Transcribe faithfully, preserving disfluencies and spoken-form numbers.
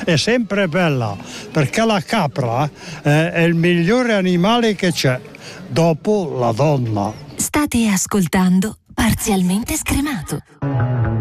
è sempre bella, perché la capra eh, è il migliore animale che c'è, dopo la donna. State ascoltando Parzialmente Scremato.